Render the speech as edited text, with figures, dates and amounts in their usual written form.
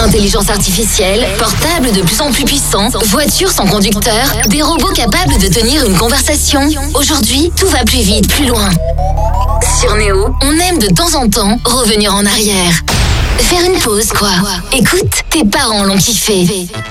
Intelligence artificielle, portables de plus en plus puissants, voitures sans conducteur, des robots capables de tenir une conversation. Aujourd'hui, tout va plus vite, plus loin. Sur Néo, on aime de temps en temps revenir en arrière. Faire une pause, quoi. Écoute, tes parents l'ont kiffé.